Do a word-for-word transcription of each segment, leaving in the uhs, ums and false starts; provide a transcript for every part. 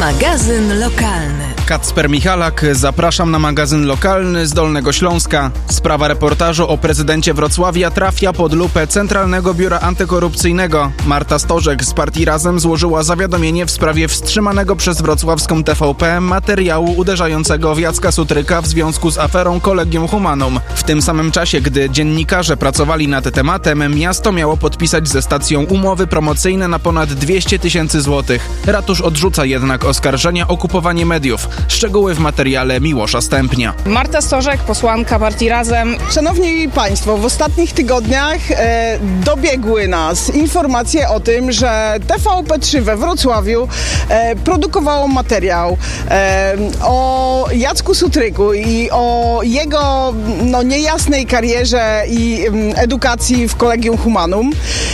Magazyn lokalny. Kacper Michalak, zapraszam na magazyn lokalny z Dolnego Śląska. Sprawa reportażu o prezydencie Wrocławia trafia pod lupę Centralnego Biura Antykorupcyjnego. Marta Stożek z partii Razem złożyła zawiadomienie w sprawie wstrzymanego przez wrocławską T V P materiału uderzającego w Jacka Sutryka w związku z aferą Collegium Humanum. W tym samym czasie, gdy dziennikarze pracowali nad tematem, miasto miało podpisać ze stacją umowy promocyjne na ponad dwieście tysięcy złotych. Ratusz odrzuca jednak oskarżenia o kupowanie mediów. Szczegóły w materiale Miłosza Stępnia. Marta Stożek, posłanka partii Razem. Szanowni Państwo, w ostatnich tygodniach e, dobiegły nas informacje o tym, że T V P trzy we Wrocławiu e, produkowało materiał e, o Jacku Sutryku i o jego no, niejasnej karierze i um, edukacji w Collegium Humanum.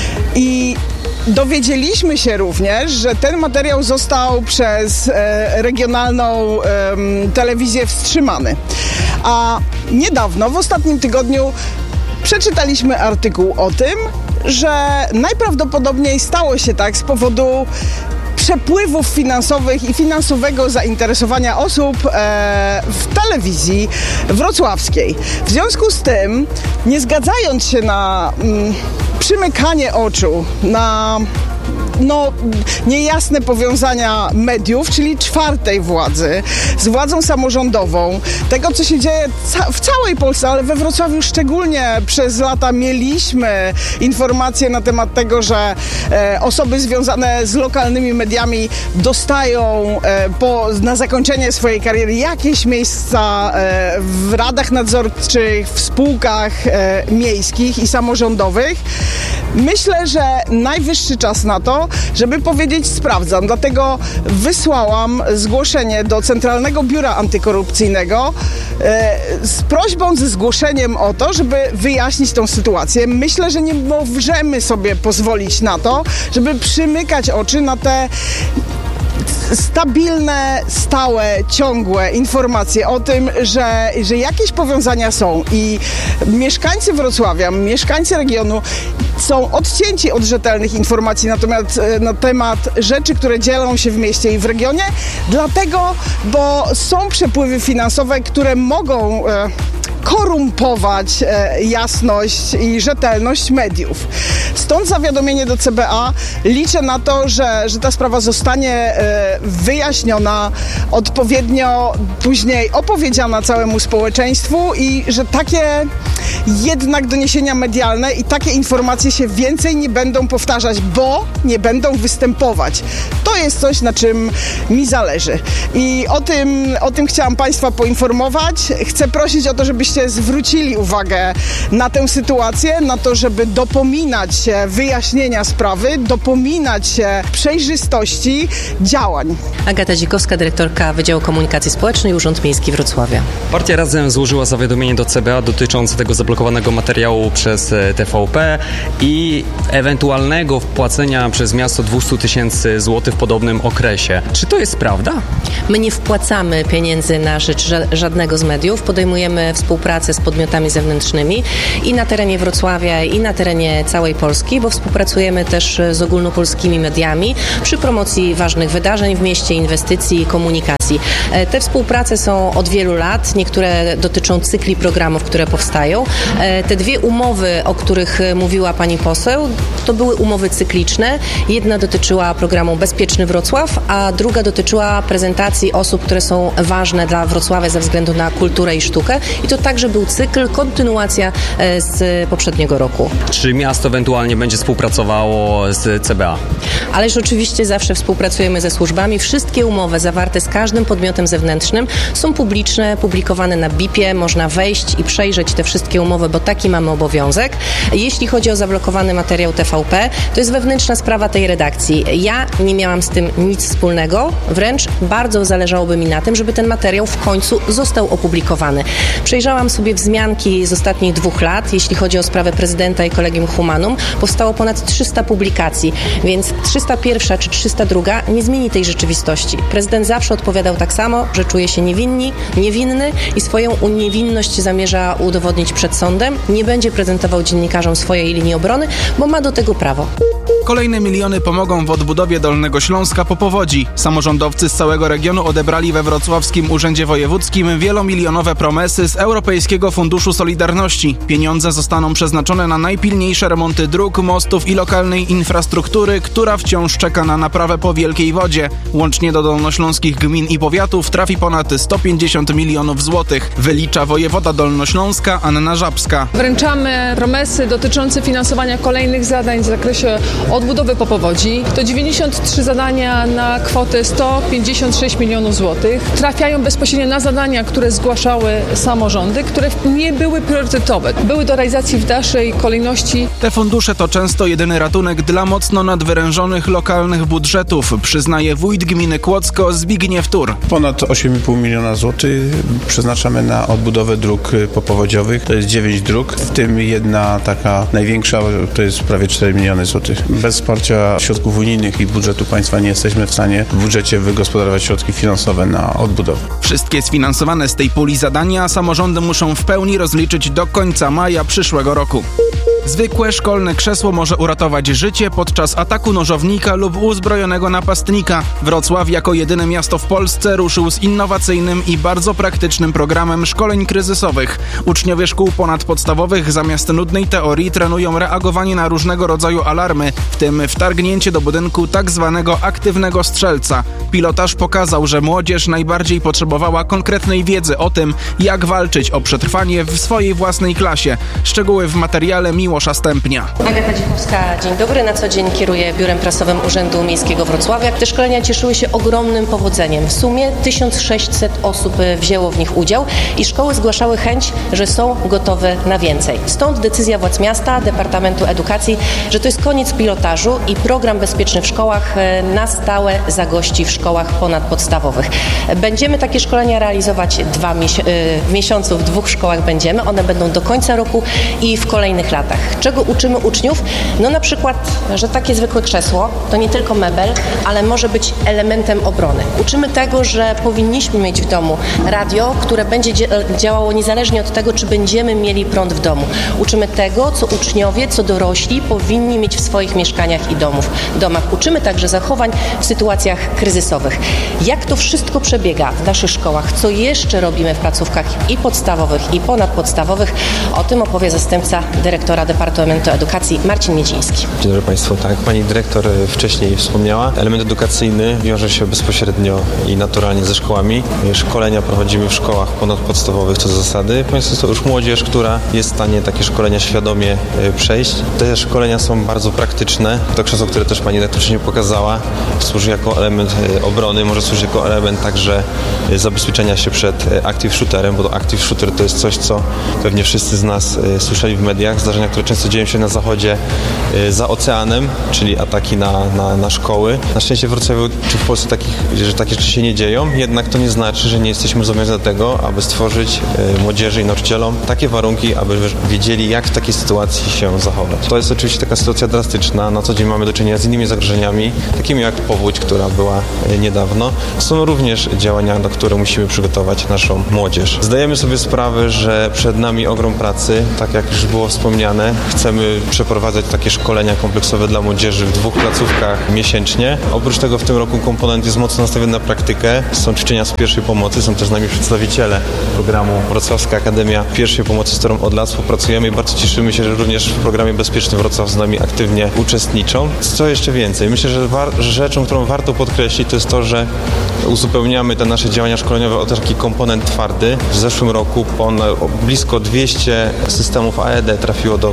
I dowiedzieliśmy się również, że ten materiał został przez e, regionalną e, telewizję wstrzymany. A niedawno, w ostatnim tygodniu, przeczytaliśmy artykuł o tym, że najprawdopodobniej stało się tak z powodu przepływów finansowych i finansowego zainteresowania osób e, w telewizji wrocławskiej. W związku z tym, nie zgadzając się na mm, przymykanie oczu, na no, niejasne powiązania mediów, czyli czwartej władzy z władzą samorządową, tego, co się dzieje ca- w całej Polsce, ale we Wrocławiu szczególnie przez lata mieliśmy informacje na temat tego, że e, osoby związane z lokalnymi mediami dostają e, po, na zakończenie swojej kariery jakieś miejsca e, w radach nadzorczych, w spółkach e, miejskich i samorządowych. Myślę, że najwyższy czas na to, żeby powiedzieć sprawdzam. Dlatego wysłałam zgłoszenie do Centralnego Biura Antykorupcyjnego e, z prośbą, ze zgłoszeniem o to, żeby wyjaśnić tą sytuację. Myślę, że nie możemy sobie pozwolić na to, żeby przymykać oczy na te stabilne, stałe, ciągłe informacje o tym, że, że jakieś powiązania są i mieszkańcy Wrocławia, mieszkańcy regionu są odcięci od rzetelnych informacji na temat, na temat rzeczy, które dzieją się w mieście i w regionie, dlatego, bo są przepływy finansowe, które mogą e, korumpować e, jasność i rzetelność mediów. Stąd zawiadomienie do C B A. Liczę na to, że, że ta sprawa zostanie e, wyjaśniona, odpowiednio później opowiedziana całemu społeczeństwu i że takie jednak doniesienia medialne i takie informacje się więcej nie będą powtarzać, bo nie będą występować. To jest coś, na czym mi zależy. I o tym, o tym chciałam Państwa poinformować. Chcę prosić o to, żebyście zwrócili uwagę na tę sytuację, na to, żeby dopominać się wyjaśnienia sprawy, dopominać się przejrzystości działań. Agata Dzikowska, dyrektorka Wydziału Komunikacji Społecznej, Urząd Miejski Wrocławia. Partia Razem złożyła zawiadomienie do C B A dotyczące tego zablokowanego materiału przez T V P i ewentualnego wpłacenia przez miasto dwieście tysięcy złotych w podobnym okresie. Czy to jest prawda? My nie wpłacamy pieniędzy na rzecz żadnego z mediów. Podejmujemy współpracę z podmiotami zewnętrznymi i na terenie Wrocławia, i na terenie całej Polski, bo współpracujemy też z ogólnopolskimi mediami przy promocji ważnych wydarzeń w mieście, inwestycji i komunikacji. Te współprace są od wielu lat. Niektóre dotyczą cykli programów, które powstają. Te dwie umowy, o których mówiła pani poseł, to były umowy cykliczne. Jedna dotyczyła programu Bezpieczny Wrocław, a druga dotyczyła prezentacji osób, które są ważne dla Wrocławia ze względu na kulturę i sztukę. I to także był cykl, kontynuacja z poprzedniego roku. Czy miasto ewentualnie będzie współpracowało z C B A? Ależ oczywiście zawsze współpracujemy ze służbami. Wszystkie umowy zawarte z każdym podmiotem zewnętrznym są publiczne, publikowane na B I P ie. Można wejść i przejrzeć te wszystkie umowy, bo taki mamy obowiązek. Jeśli chodzi o zablokowany materiał T V P, to jest wewnętrzna sprawa tej redakcji. Ja nie miałam z tym nic wspólnego, wręcz bardzo zależałoby mi na tym, żeby ten materiał w końcu został opublikowany. Przejrzałam Zerknęłam sobie wzmianki z ostatnich dwóch lat, jeśli chodzi o sprawę prezydenta i Collegium Humanum. Powstało ponad trzysta publikacji, więc trzysta jedna czy trzysta dwa nie zmieni tej rzeczywistości. Prezydent zawsze odpowiadał tak samo, że czuje się niewinny, niewinny i swoją uniewinność zamierza udowodnić przed sądem. Nie będzie prezentował dziennikarzom swojej linii obrony, bo ma do tego prawo. Kolejne miliony pomogą w odbudowie Dolnego Śląska po powodzi. Samorządowcy z całego regionu odebrali we wrocławskim Urzędzie Wojewódzkim wielomilionowe promesy z Europejskiego Funduszu Solidarności. Pieniądze zostaną przeznaczone na najpilniejsze remonty dróg, mostów i lokalnej infrastruktury, która wciąż czeka na naprawę po wielkiej wodzie. Łącznie do dolnośląskich gmin i powiatów trafi ponad sto pięćdziesiąt milionów złotych, wylicza wojewoda Dolnośląska Anna Żabska. Wręczamy promesy dotyczące finansowania kolejnych zadań w zakresie odbudowy po powodzi. To dziewięćdziesiąt trzy zadania na kwotę sto pięćdziesiąt sześć milionów złotych. Trafiają bezpośrednio na zadania, które zgłaszały samorządy, które nie były priorytetowe. Były do realizacji w dalszej kolejności. Te fundusze to często jedyny ratunek dla mocno nadwyrężonych lokalnych budżetów, przyznaje wójt gminy Kłodzko Zbigniew Tur. Ponad osiem i pół miliona złotych przeznaczamy na odbudowę dróg popowodziowych. To jest dziewięć dróg, w tym jedna taka największa, to jest prawie cztery miliony złotych. Bez wsparcia środków unijnych i budżetu państwa nie jesteśmy w stanie w budżecie wygospodarować środki finansowe na odbudowę. Wszystkie sfinansowane z tej puli zadania samorządy muszą w pełni rozliczyć do końca maja przyszłego roku. Zwykłe szkolne krzesło może uratować życie podczas ataku nożownika lub uzbrojonego napastnika. Wrocław jako jedyne miasto w Polsce ruszył z innowacyjnym i bardzo praktycznym programem szkoleń kryzysowych. Uczniowie szkół ponadpodstawowych zamiast nudnej teorii trenują reagowanie na różnego rodzaju alarmy, w tym wtargnięcie do budynku tak zwanego aktywnego strzelca. Pilotaż pokazał, że młodzież najbardziej potrzebowała konkretnej wiedzy o tym, jak walczyć o przetrwanie w swojej własnej klasie. Szczegóły w materiale Miłosza Stępnia. Agata Dzichowska, dzień dobry. Na co dzień kieruję Biurem Prasowym Urzędu Miejskiego Wrocławia. Te szkolenia cieszyły się ogromnym powodzeniem. W sumie tysiąc sześćset osób wzięło w nich udział i szkoły zgłaszały chęć, że są gotowe na więcej. Stąd decyzja władz miasta, Departamentu Edukacji, że to jest koniec pilotażu i program Bezpieczny w szkołach na stałe zagości w szkołach ponadpodstawowych. Będziemy takie szkolenia realizować dwa miesiące, w miesiącu w dwóch szkołach będziemy. One będą do końca roku i w kolejnych latach. Czego uczymy uczniów? No na przykład, że takie zwykłe krzesło to nie tylko mebel, ale może być elementem obrony. Uczymy tego, że powinniśmy mieć w domu radio, które będzie działało niezależnie od tego, czy będziemy mieli prąd w domu. Uczymy tego, co uczniowie, co dorośli powinni mieć w swoich mieszkaniach i domów, domach. Uczymy także zachowań w sytuacjach kryzysowych. Jak to wszystko przebiega w naszych szkołach? Co jeszcze robimy w placówkach i podstawowych, i ponadpodstawowych? O tym opowie zastępca dyrektora Departamentu Edukacji Marcin Miedziński. Dzień dobry Państwu. Tak jak Pani Dyrektor wcześniej wspomniała, element edukacyjny wiąże się bezpośrednio i naturalnie ze szkołami. Szkolenia prowadzimy w szkołach ponadpodstawowych co do zasady, ponieważ jest to już młodzież, która jest w stanie takie szkolenia świadomie przejść. Te szkolenia są bardzo praktyczne. To krzesło, które też Pani Dyrektor wcześniej pokazała, służy jako element obrony, może służyć jako element także zabezpieczenia się przed active shooterem, bo to active shooter to jest coś, co pewnie wszyscy z nas słyszeli w mediach, zdarzenia, które często dzieją się na zachodzie za oceanem, czyli ataki na, na, na szkoły. Na szczęście w Wrocławiu czy w Polsce takich, że takie rzeczy się nie dzieją, jednak to nie znaczy, że nie jesteśmy zobowiązani do tego, aby stworzyć młodzieży i nauczycielom takie warunki, aby wiedzieli, jak w takiej sytuacji się zachować. To jest oczywiście taka sytuacja drastyczna. Na co dzień mamy do czynienia z innymi zagrożeniami, takimi jak powódź, która była niedawno. Są również działania, do których musimy przygotować naszą młodzież. Zdajemy sobie sprawę, że przed nami ogrom pracy, tak jak już było wspomniane. Chcemy przeprowadzać takie szkolenia kompleksowe dla młodzieży w dwóch placówkach miesięcznie. Oprócz tego w tym roku komponent jest mocno nastawiony na praktykę. Są ćwiczenia z pierwszej pomocy, są też z nami przedstawiciele programu Wrocławska Akademia Pierwszej Pomocy, z którą od lat współpracujemy i bardzo cieszymy się, że również w programie Bezpieczny Wrocław z nami aktywnie uczestniczą. Co jeszcze więcej? Myślę, że war- rzeczą, którą warto podkreślić, to jest to, że uzupełniamy te nasze działania szkoleniowe o taki komponent twardy. W zeszłym roku ponad, blisko dwieście systemów A E D trafiło do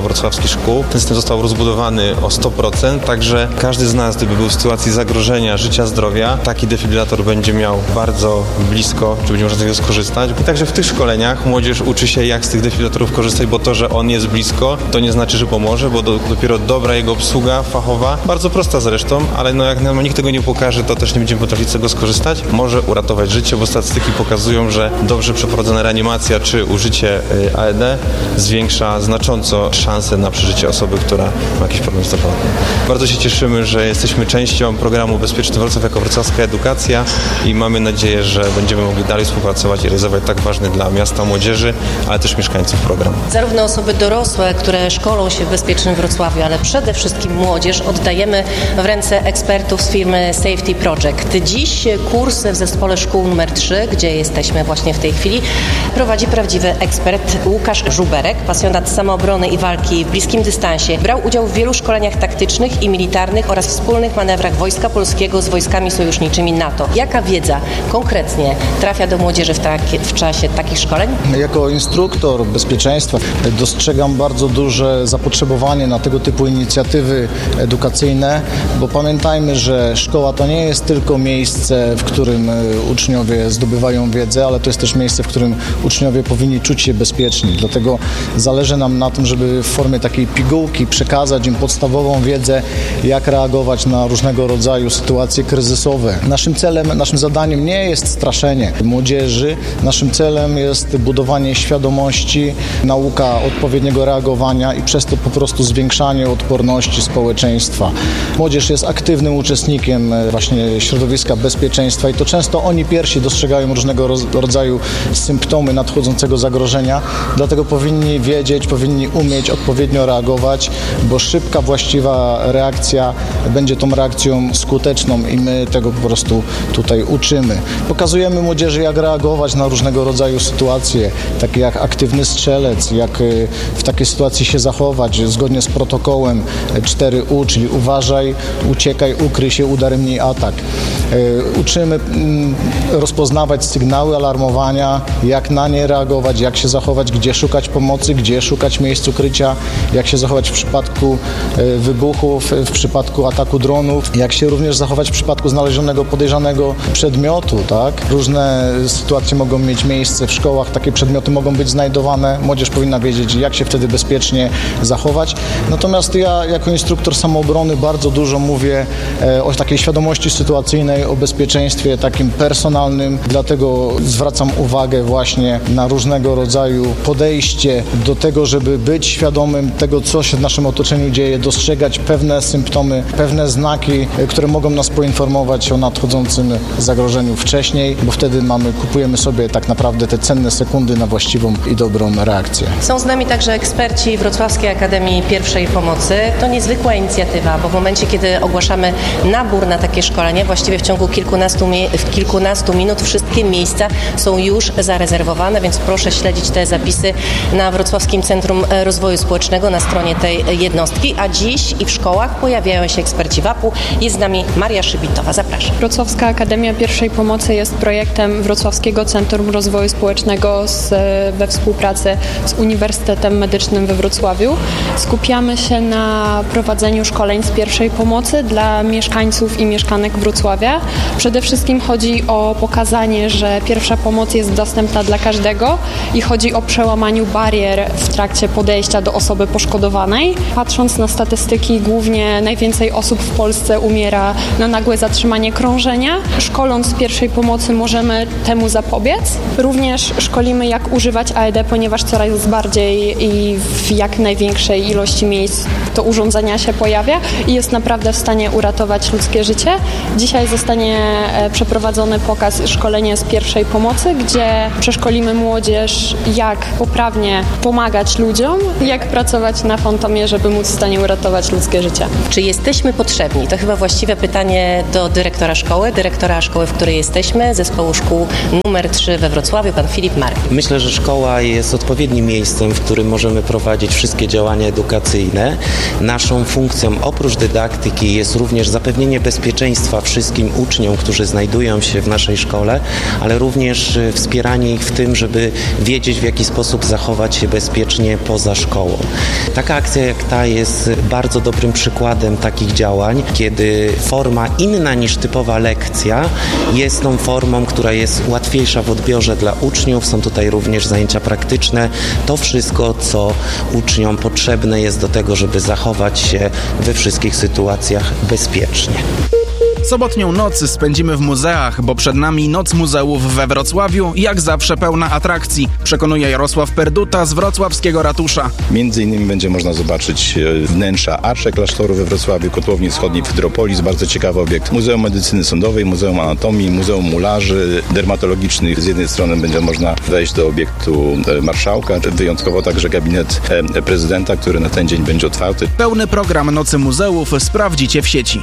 wrocławskich szkół. Ten system został rozbudowany o sto procent, także każdy z nas, gdyby był w sytuacji zagrożenia życia, zdrowia, taki defibrylator będzie miał bardzo blisko, czy będzie można z niego skorzystać. I także w tych szkoleniach młodzież uczy się, jak z tych defibrylatorów korzystać, bo to, że on jest blisko, to nie znaczy, że pomoże, bo do, dopiero dobra jego obsługa fachowa, bardzo prosta zresztą, ale no jak no, nikt tego nie pokaże, to też nie będziemy potrafić z tego skorzystać, może uratować życie, bo statystyki pokazują, że dobrze przeprowadzona reanimacja czy użycie A E D zwiększa znacząco szanse na przeżycie osoby, która ma jakiś problem zdrowotny. Bardzo się cieszymy, że jesteśmy częścią programu Bezpieczny Wrocław jako wrocławska edukacja i mamy nadzieję, że będziemy mogli dalej współpracować i realizować tak ważny dla miasta, młodzieży, ale też mieszkańców program. Zarówno osoby dorosłe, które szkolą się w Bezpiecznym Wrocławiu, ale przede wszystkim młodzież oddajemy w ręce ekspertów z firmy Safety Project. Dziś kurs w zespole szkół numer trzy, gdzie jesteśmy właśnie w tej chwili, prowadzi prawdziwy ekspert Łukasz Żuberek, pasjonat samoobrony i walki w bliskim dystansie. Brał udział w wielu szkoleniach taktycznych i militarnych oraz wspólnych manewrach Wojska Polskiego z wojskami sojuszniczymi NATO. Jaka wiedza konkretnie trafia do młodzieży w, takie, w czasie takich szkoleń? Jako instruktor bezpieczeństwa dostrzegam bardzo duże zapotrzebowanie na tego typu inicjatywy edukacyjne, bo pamiętajmy, że szkoła to nie jest tylko miejsce, w którym uczniowie zdobywają wiedzę, ale to jest też miejsce, w którym uczniowie powinni czuć się bezpieczni. Dlatego zależy nam na tym, żeby w formie takiej pigułki przekazać im podstawową wiedzę, jak reagować na różnego rodzaju sytuacje kryzysowe. Naszym celem, naszym zadaniem nie jest straszenie młodzieży, naszym celem jest budowanie świadomości, nauka odpowiedniego reagowania i przez to po prostu zwiększanie odporności społeczeństwa. Młodzież jest aktywnym uczestnikiem właśnie środowiska bezpieczeństwa i to często oni pierwsi dostrzegają różnego rodzaju symptomy nadchodzącego zagrożenia, dlatego powinni wiedzieć, powinni umieć odpowiednio reagować, bo szybka, właściwa reakcja będzie tą reakcją skuteczną i my tego po prostu tutaj uczymy. Pokazujemy młodzieży, jak reagować na różnego rodzaju sytuacje, takie jak aktywny strzelec, jak w takiej sytuacji się zachować zgodnie z protokołem cztery U, czyli uważaj, uciekaj, ukryj się, udaremnij atak. Uczymy rozpoznawać sygnały alarmowania, jak na nie reagować, jak się zachować, gdzie szukać pomocy, gdzie szukać miejsc ukrycia, jak się zachować w przypadku wybuchów, w przypadku ataku dronów, jak się również zachować w przypadku znalezionego podejrzanego przedmiotu, tak? Różne sytuacje mogą mieć miejsce w szkołach, takie przedmioty mogą być znajdowane, młodzież powinna wiedzieć, jak się wtedy bezpiecznie zachować. Natomiast ja jako instruktor samoobrony bardzo dużo mówię o takiej świadomości sytuacyjnej, o bezpieczeństwie takim personalnym, dlatego zwracam uwagę właśnie na różnego rodzaju podejście do tego, żeby być świadomym tego, co się w naszym otoczeniu dzieje, dostrzegać pewne symptomy, pewne znaki, które mogą nas poinformować o nadchodzącym zagrożeniu wcześniej, bo wtedy mamy, kupujemy sobie tak naprawdę te cenne sekundy na właściwą i dobrą reakcję. Są z nami także eksperci Wrocławskiej Akademii Pierwszej Pomocy. To niezwykła inicjatywa, bo w momencie, kiedy ogłaszamy nabór na takie szkolenie, właściwie w ciągu kilkunastu, w kilkunastu minut wszystkie miejsca są już zarezerwowane, więc proszę śledzić te zapisy na Wrocławskim Centrum Rozwoju Społecznego na stronie tej jednostki, a dziś i w szkołach pojawiają się eksperci W A P-u. Jest z nami Maria Szybitowa. Zapraszam. Wrocławska Akademia Pierwszej Pomocy jest projektem Wrocławskiego Centrum Rozwoju Społecznego z, we współpracy z Uniwersytetem Medycznym we Wrocławiu. Skupiamy się na prowadzeniu szkoleń z pierwszej pomocy dla mieszkańców i mieszkanek Wrocławia. Przede wszystkim chodzi o pokazanie, że pierwsza pomoc jest dostępna dla każdego i chodzi o przełamaniu barier w trakcie podejścia do osoby poszkodowanej. Patrząc na statystyki, głównie najwięcej osób w Polsce umiera na nagłe zatrzymanie krążenia. Szkoląc pierwszej pomocy możemy temu zapobiec. Również szkolimy, jak używać A E D, ponieważ coraz bardziej i w jak największej ilości miejsc to urządzenia się pojawia i jest naprawdę w stanie uratować ludzkie życie. Dzisiaj zostanie przeprowadzony pokaz szkolenia z pierwszej pomocy, gdzie przeszkolimy młodzież, jak poprawnie pomagać ludziom, jak pracować na fantomie, żeby móc w stanie uratować ludzkie życie. Czy jesteśmy potrzebni? To chyba właściwe pytanie do dyrektora szkoły, dyrektora szkoły, w której jesteśmy, zespołu szkół numer trzy we Wrocławiu, pan Filip Mark. Myślę, że szkoła jest odpowiednim miejscem, w którym możemy prowadzić wszystkie działania edukacyjne. Naszą funkcją oprócz dydaktyki jest również zapewnienie bezpieczeństwa wszystkim wszystkim uczniom, którzy znajdują się w naszej szkole, ale również wspieranie ich w tym, żeby wiedzieć, w jaki sposób zachować się bezpiecznie poza szkołą. Taka akcja jak ta jest bardzo dobrym przykładem takich działań, kiedy forma inna niż typowa lekcja jest tą formą, która jest łatwiejsza w odbiorze dla uczniów. Są tutaj również zajęcia praktyczne. To wszystko, co uczniom potrzebne jest do tego, żeby zachować się we wszystkich sytuacjach bezpiecznie. Sobotnią noc spędzimy w muzeach, bo przed nami Noc Muzeów we Wrocławiu, jak zawsze pełna atrakcji, przekonuje Jarosław Perduta z wrocławskiego ratusza. Między innymi będzie można zobaczyć wnętrza Arszy Klasztoru we Wrocławiu, Kotłowni Wschodniej w Hydropolis, bardzo ciekawy obiekt, Muzeum Medycyny Sądowej, Muzeum Anatomii, Muzeum Mularzy Dermatologicznych. Z jednej strony będzie można wejść do obiektu marszałka, wyjątkowo także gabinet prezydenta, który na ten dzień będzie otwarty. Pełny program Nocy Muzeów sprawdzicie w sieci.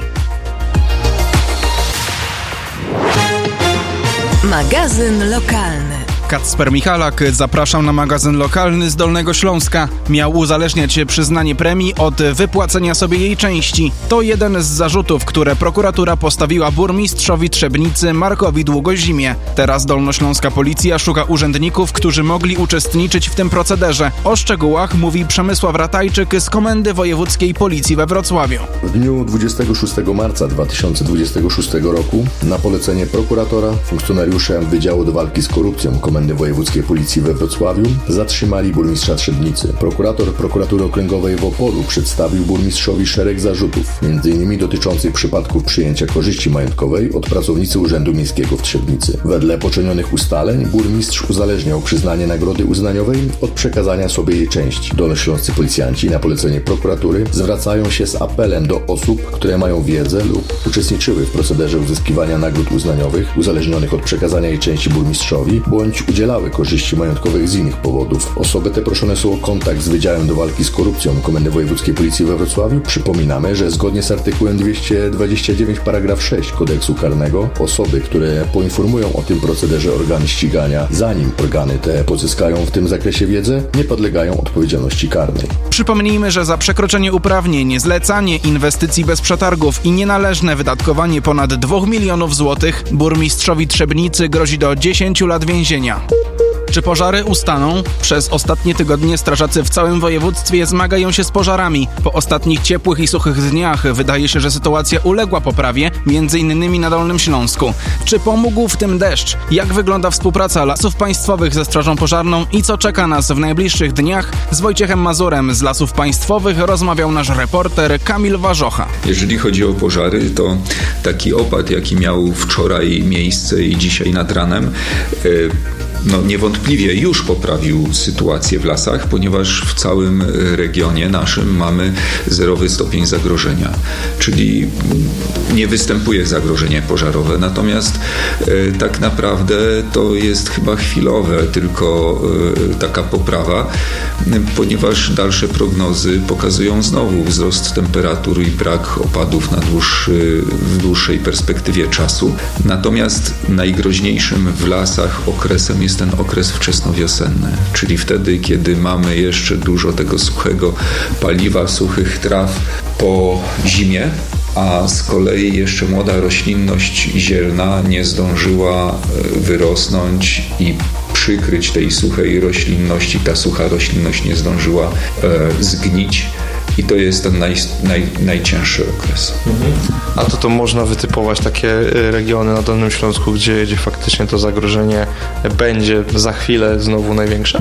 Magazyn lokalny. Kacper Michalak, zapraszam na magazyn lokalny z Dolnego Śląska. Miał uzależniać przyznanie premii od wypłacenia sobie jej części. To jeden z zarzutów, które prokuratura postawiła burmistrzowi Trzebnicy Markowi Długozimie. Teraz dolnośląska policja szuka urzędników, którzy mogli uczestniczyć w tym procederze. O szczegółach mówi Przemysław Ratajczyk z Komendy Wojewódzkiej Policji we Wrocławiu. W dniu dwudziestego szóstego marca dwa tysiące dwudziestego szóstego roku na polecenie prokuratora funkcjonariusze Wydziału do Walki z Korupcją Komendy Wojewódzkiej Policji we Wrocławiu zatrzymali burmistrza Trzebnicy. Prokurator Prokuratury Okręgowej w Opolu przedstawił burmistrzowi szereg zarzutów, między innymi dotyczących przypadków przyjęcia korzyści majątkowej od pracownicy Urzędu Miejskiego w Trzebnicy. Wedle poczynionych ustaleń burmistrz uzależniał przyznanie nagrody uznaniowej od przekazania sobie jej części. Dolnośląscy policjanci na polecenie prokuratury zwracają się z apelem do osób, które mają wiedzę lub uczestniczyły w procederze uzyskiwania nagród uznaniowych uzależnionych od przekazania jej części burmistrzowi, bądź udzielały korzyści majątkowych z innych powodów. Osoby te proszone są o kontakt z Wydziałem do Walki z Korupcją Komendy Wojewódzkiej Policji we Wrocławiu. Przypominamy, że zgodnie z artykułem dwieście dwadzieścia dziewięć paragraf sześć Kodeksu Karnego osoby, które poinformują o tym procederze organy ścigania, zanim organy te pozyskają w tym zakresie wiedzę, nie podlegają odpowiedzialności karnej. Przypomnijmy, że za przekroczenie uprawnień, zlecanie inwestycji bez przetargów i nienależne wydatkowanie ponad dwóch milionów złotych burmistrzowi Trzebnicy grozi do dziesięciu lat więzienia. Czy pożary ustaną? Przez ostatnie tygodnie strażacy w całym województwie zmagają się z pożarami. Po ostatnich ciepłych i suchych dniach wydaje się, że sytuacja uległa poprawie, między innymi na Dolnym Śląsku. Czy pomógł w tym deszcz? Jak wygląda współpraca Lasów Państwowych ze Strażą Pożarną i co czeka nas w najbliższych dniach? Z Wojciechem Mazurem z Lasów Państwowych rozmawiał nasz reporter Kamil Warzocha. Jeżeli chodzi o pożary, to taki opad, jaki miał wczoraj miejsce i dzisiaj nad ranem, yy, no niewątpliwie już poprawił sytuację w lasach, ponieważ w całym regionie naszym mamy zerowy stopień zagrożenia, czyli nie występuje zagrożenie pożarowe, natomiast e, tak naprawdę to jest chyba chwilowe tylko e, taka poprawa, ponieważ dalsze prognozy pokazują znowu wzrost temperatur i brak opadów na dłuższy, w dłuższej perspektywie czasu. Natomiast najgroźniejszym w lasach okresem jest ten okres wczesnowiosenny, czyli wtedy, kiedy mamy jeszcze dużo tego suchego paliwa, suchych traw po zimie, a z kolei jeszcze młoda roślinność zielna nie zdążyła wyrosnąć i przykryć tej suchej roślinności. Ta sucha roślinność nie zdążyła e, zgnić. I to jest ten naj, naj, najcięższy okres. Mhm. A to to można wytypować takie regiony na Dolnym Śląsku, gdzie, gdzie faktycznie to zagrożenie będzie za chwilę znowu największe?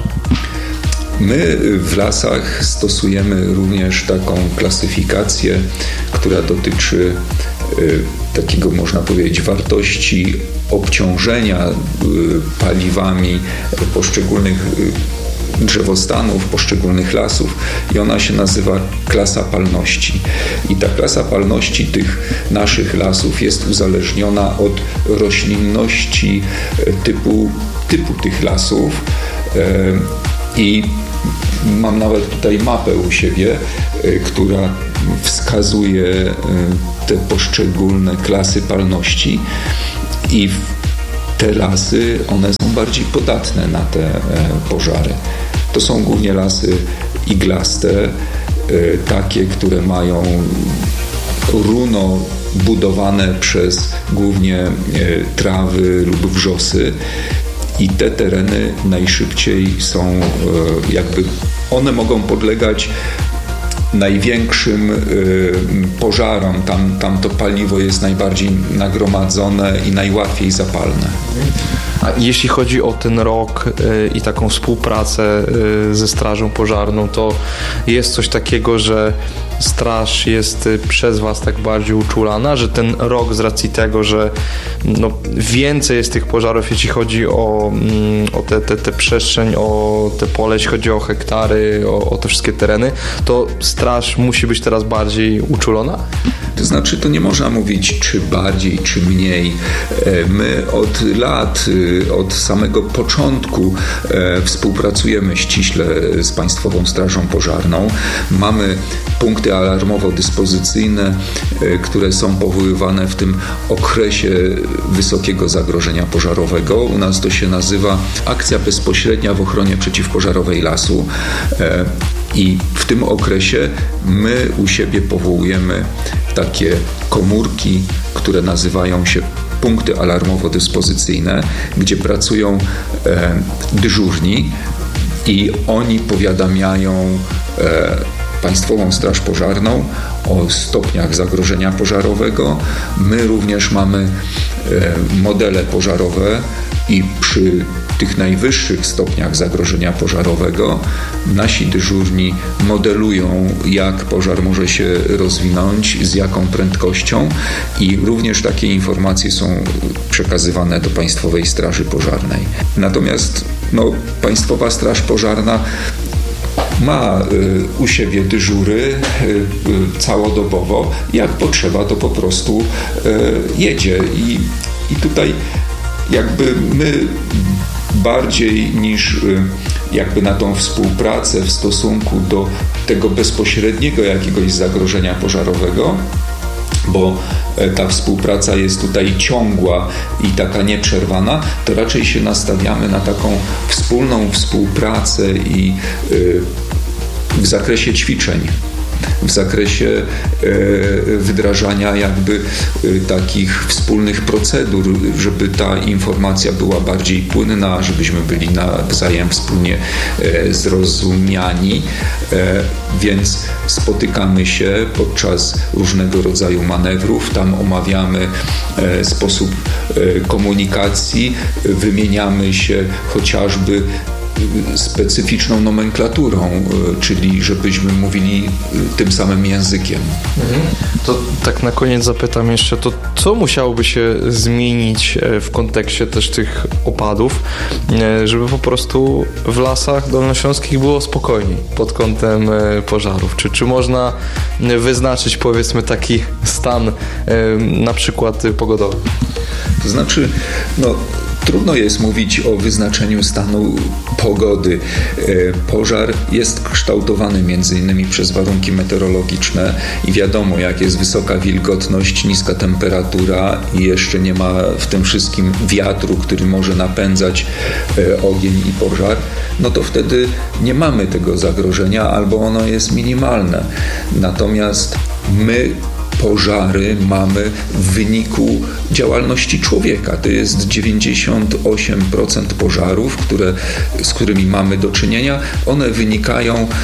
My w lasach stosujemy również taką klasyfikację, która dotyczy y, takiego, można powiedzieć, wartości obciążenia y, paliwami poszczególnych y, drzewostanów, poszczególnych lasów i ona się nazywa klasa palności. I ta klasa palności tych naszych lasów jest uzależniona od roślinności typu, typu tych lasów i mam nawet tutaj mapę u siebie, która wskazuje te poszczególne klasy palności i te lasy, one są bardziej podatne na te e, pożary. To są głównie lasy iglaste, e, takie, które mają runo budowane przez głównie trawy lub wrzosy i te tereny najszybciej są jakby, one mogą podlegać największym y, pożarom. Tam, tam to paliwo jest najbardziej nagromadzone i najłatwiej zapalne. A jeśli chodzi o ten rok y, i taką współpracę y, ze Strażą Pożarną, to jest coś takiego, że straż jest przez Was tak bardziej uczulana, że ten rok z racji tego, że no, więcej jest tych pożarów, jeśli chodzi o, o tę te, te, te przestrzeń, o te pole, jeśli chodzi o hektary, o, o te wszystkie tereny, to straż musi być teraz bardziej uczulona? To znaczy, to nie można mówić czy bardziej, czy mniej. My od lat, od samego początku współpracujemy ściśle z Państwową Strażą Pożarną. Mamy punkty alarmowo-dyspozycyjne, które są powoływane w tym okresie wysokiego zagrożenia pożarowego. U nas to się nazywa akcja bezpośrednia w ochronie przeciwpożarowej lasu. I w tym okresie my u siebie powołujemy takie komórki, które nazywają się punkty alarmowo-dyspozycyjne, gdzie pracują e, dyżurni i oni powiadamiają e, Państwową Straż Pożarną o stopniach zagrożenia pożarowego. My również mamy e, modele pożarowe i przy tych najwyższych stopniach zagrożenia pożarowego nasi dyżurni modelują, jak pożar może się rozwinąć, z jaką prędkością i również takie informacje są przekazywane do Państwowej Straży Pożarnej. Natomiast no, Państwowa Straż Pożarna ma y, u siebie dyżury y, y, całodobowo. Jak potrzeba, to po prostu y, jedzie. I, i tutaj jakby my bardziej niż y, jakby na tą współpracę w stosunku do tego bezpośredniego jakiegoś zagrożenia pożarowego, bo ta współpraca jest tutaj ciągła i taka nieprzerwana, to raczej się nastawiamy na taką wspólną współpracę i y, w zakresie ćwiczeń, w zakresie e, wdrażania jakby e, takich wspólnych procedur, żeby ta informacja była bardziej płynna, żebyśmy byli nawzajem wspólnie e, zrozumiani, e, więc spotykamy się podczas różnego rodzaju manewrów, tam omawiamy e, sposób e, komunikacji, wymieniamy się chociażby specyficzną nomenklaturą, czyli żebyśmy mówili tym samym językiem. Mhm. To tak na koniec zapytam jeszcze, to co musiałoby się zmienić w kontekście też tych opadów, żeby po prostu w lasach dolnośląskich było spokojniej pod kątem pożarów? Czy, czy można wyznaczyć, powiedzmy, taki stan na przykład pogodowy? To znaczy, no trudno jest mówić o wyznaczeniu stanu pogody. Pożar jest kształtowany między innymi przez warunki meteorologiczne i wiadomo, jak jest wysoka wilgotność, niska temperatura i jeszcze nie ma w tym wszystkim wiatru, który może napędzać ogień i pożar, no to wtedy nie mamy tego zagrożenia albo ono jest minimalne. Natomiast my pożary mamy w wyniku działalności człowieka. To jest dziewięćdziesiąt osiem procent pożarów, które, z którymi mamy do czynienia. One wynikają e,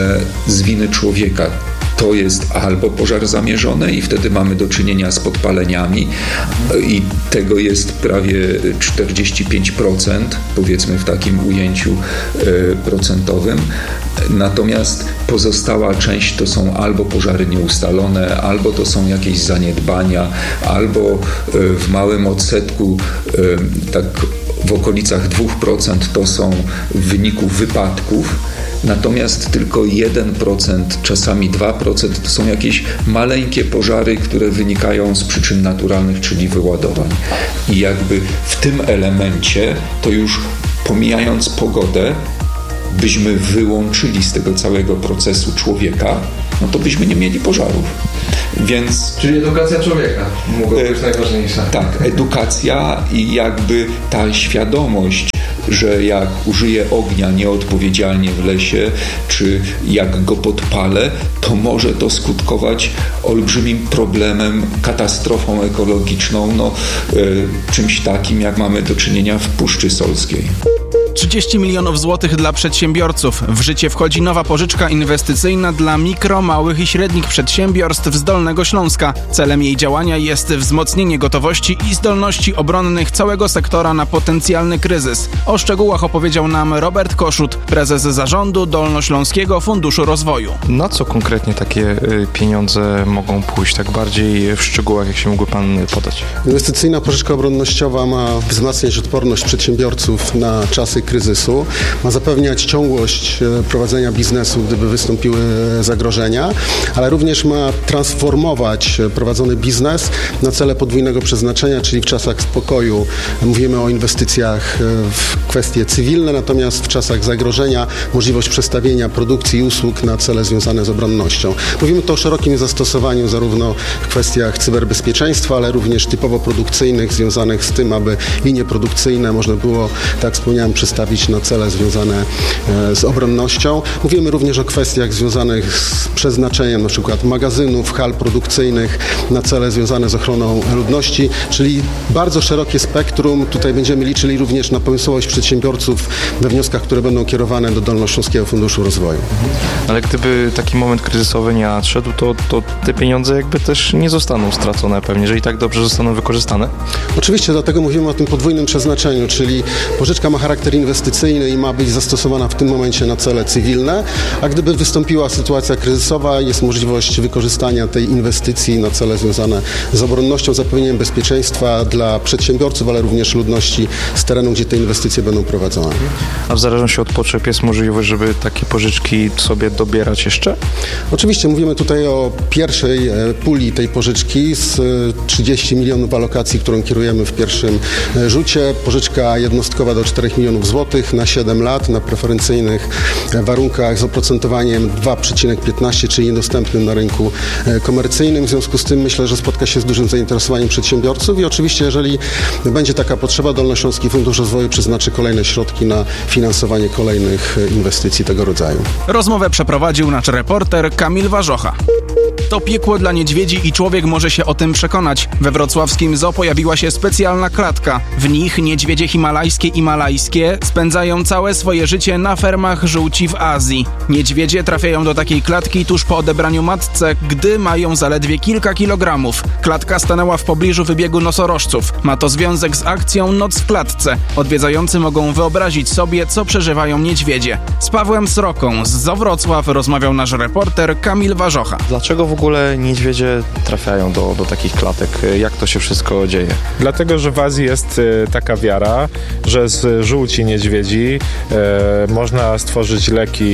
z winy człowieka. To jest albo pożar zamierzony i wtedy mamy do czynienia z podpaleniami i tego jest prawie czterdzieści pięć procent, powiedzmy w takim ujęciu e, procentowym. Natomiast pozostała część to są albo pożary nieustalone, albo to są jakieś zaniedbania, albo w małym odsetku, tak w okolicach dwa procent to są w wyniku wypadków. Natomiast tylko jeden procent, czasami dwa procent to są jakieś maleńkie pożary, które wynikają z przyczyn naturalnych, czyli wyładowań. I jakby w tym elemencie, to już pomijając pogodę, byśmy wyłączyli z tego całego procesu człowieka, no to byśmy nie mieli pożarów. Więc, czyli edukacja człowieka mogła być najważniejsza. Tak, edukacja i jakby ta świadomość że jak użyję ognia nieodpowiedzialnie w lesie, czy jak go podpalę, to może to skutkować olbrzymim problemem, katastrofą ekologiczną, no, y, czymś takim, jak mamy do czynienia w Puszczy Solskiej. trzydzieści milionów złotych dla przedsiębiorców. W życie wchodzi nowa pożyczka inwestycyjna dla mikro, małych i średnich przedsiębiorstw z Dolnego Śląska. Celem jej działania jest wzmocnienie gotowości i zdolności obronnych całego sektora na potencjalny kryzys. O szczegółach opowiedział nam Robert Koszut, prezes zarządu Dolnośląskiego Funduszu Rozwoju. Na co konkretnie takie pieniądze mogą pójść? Tak bardziej w szczegółach, jak się mógłby pan podać? Inwestycyjna pożyczka obronnościowa ma wzmacniać odporność przedsiębiorców na czasy kryzysu, ma zapewniać ciągłość prowadzenia biznesu, gdyby wystąpiły zagrożenia, ale również ma transformować prowadzony biznes na cele podwójnego przeznaczenia, czyli w czasach spokoju mówimy o inwestycjach w kwestie cywilne, natomiast w czasach zagrożenia możliwość przestawienia produkcji i usług na cele związane z obronnością. Mówimy tu o szerokim zastosowaniu zarówno w kwestiach cyberbezpieczeństwa, ale również typowo produkcyjnych, związanych z tym, aby linie produkcyjne można było, tak jak wspomniałem, przestawić na cele związane z obronnością. Mówimy również o kwestiach związanych z przeznaczeniem na przykład magazynów, hal produkcyjnych na cele związane z ochroną ludności, czyli bardzo szerokie spektrum. Tutaj będziemy liczyli również na pomysłowość przedsiębiorców we wnioskach, które będą kierowane do Dolnośląskiego Funduszu Rozwoju. Ale gdyby taki moment kryzysowy nie nadszedł, to, to te pieniądze jakby też nie zostaną stracone pewnie, że i tak dobrze zostaną wykorzystane? Oczywiście, dlatego mówimy o tym podwójnym przeznaczeniu, czyli pożyczka ma charakter inwestycyjny i ma być zastosowana w tym momencie na cele cywilne, a gdyby wystąpiła sytuacja kryzysowa, jest możliwość wykorzystania tej inwestycji na cele związane z obronnością, zapewnieniem bezpieczeństwa dla przedsiębiorców, ale również ludności z terenu, gdzie te inwestycje będą prowadzone. A w zależności od potrzeb jest możliwość, żeby takie pożyczki sobie dobierać jeszcze? Oczywiście mówimy tutaj o pierwszej puli tej pożyczki z trzydziestu milionów alokacji, którą kierujemy w pierwszym rzucie. Pożyczka jednostkowa do czterech milionów złotych na siedem lat na preferencyjnych warunkach z oprocentowaniem dwa przecinek piętnaście, czyli niedostępnym na rynku komercyjnym. W związku z tym myślę, że spotka się z dużym zainteresowaniem przedsiębiorców i oczywiście, jeżeli będzie taka potrzeba, Dolnośląski Fundusz Rozwoju przeznaczy kolejne środki na finansowanie kolejnych inwestycji tego rodzaju. Rozmowę przeprowadził nasz reporter Kamil Warzocha. To piekło dla niedźwiedzi i człowiek może się o tym przekonać. We wrocławskim zoo pojawiła się specjalna klatka. W nich niedźwiedzie himalajskie i malajskie spędzają całe swoje życie na fermach żółci w Azji. Niedźwiedzie trafiają do takiej klatki tuż po odebraniu matce, gdy mają zaledwie kilka kilogramów. Klatka stanęła w pobliżu wybiegu nosorożców. Ma to związek z akcją Noc w klatce. Odwiedzający mogą wyobrazić sobie, co przeżywają niedźwiedzie. Z Pawłem Sroką z Zoo Wrocław rozmawiał nasz reporter Kamil Warzocha. Dlaczego w ogóle niedźwiedzie trafiają do, do takich klatek? Jak to się wszystko dzieje? Dlatego, że w Azji jest y, taka wiara, że z żółci niedźwiedzi y, można stworzyć leki